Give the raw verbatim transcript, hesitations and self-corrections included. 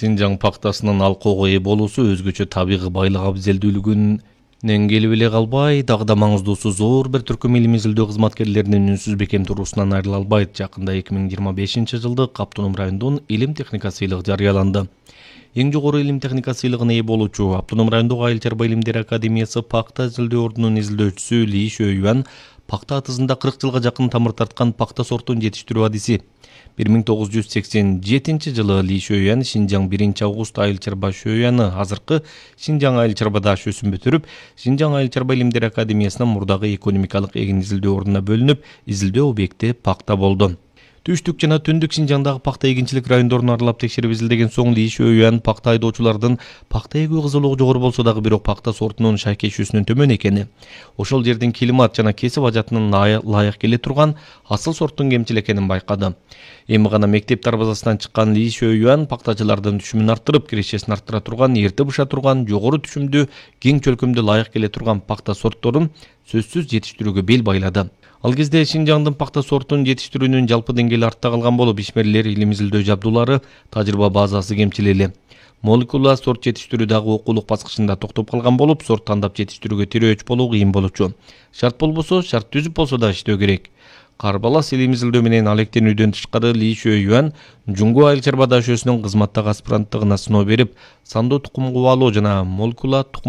Шинжаң пактасынын алкоого ээ болуусу өзгөчө табигый байлык абзелдүүлүгүнөн келип эле калбай, дагы да маңыздуусу зор бир түркүм илим изилдөө кызматкерлеринин үнсүз бекем турусунан айрыла албайт. Жакында эки миң жыйырма бешинчи жылдык Автоном райондун илим техника сыйлыгы жарыяланды. Эң жогору илим техника сыйлыгына ээ болуучу Автоном райондук Айыл чарба илимдери академиясы пакта изилдөө ордунун изилдөөчүсү Ли Шөюан пакта атызында кырк жылга жакын тамыр тарткан пакта сортун жетиштирүү адиси. бир миң тогуз жүз сексен жетинчи жылы Ли Шөюан Шинжаң биринчи август Айыл чарба Шөюаны азыркы Шинжаң Айыл чарба дашөсүн бүтүрүп, Шинжаң Айыл чарба илимдери академиясынын мурдагы экономикалык эгин изилдөө ордуна бөлүнүп, изилдөө объекти пакта болду. Түштүк жана түндүк Шинжаңдагы пакта эгинчилик райондорун аралап текшерип изилдеген соң Ли Шөюан пакта айдоочулардын пакта эгүү кызыгуулугу жогору болсо дагы бирок пакта сортунун шайкешүүсүнүн төмөн экени, ошол жердин климат жана кесип ажатынын ылайык келе турган асыл сорттун кемчил экенин байкады. Эми гана мектеп дарбазасынан чыккан Ли Шөюан пактачылардын түшүмүн арттырып, кирешесин арттыра турган, эрте быша турган, жогору түшүмдүү, кең чөлкөмдүү ылайык келе турган пакта сортторун сөзсүз жетиштирүүгө бел байлады. Ал кезде Шинжаңдын пакта сортун жетиштирүүнүн жалпы деңгээли артта калган болуп, ишмерлер илим изилдөө жабдуулары, тажрыйба базасы кемчил эле. Молекула сорт жетиштирүү дагы окуулук баскычында токтоп калган болуп, сорт тандап жетиштирүүгө тирөөч болуу кыйын болчу. Шарт болбосо, шарт түзүп болсо да иштөө керек. Карбалас илим изилдөө менен алектенүүдөн тышкары Ли Шөюан Жуңгу Айыл чарба дашөсүнүн кызматтагы аспиранттыгына сыноо берип, сандоо тукум кубалоо жана молекула